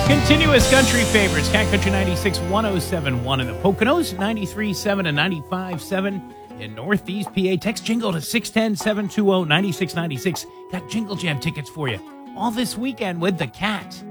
Continuous country favorites. Cat Country 96, 107.1 in the Poconos, 93.7 and 95.7 in Northeast PA. Text Jingle to 610-720-9696. Got Jingle Jam tickets for you all this weekend with the Cat.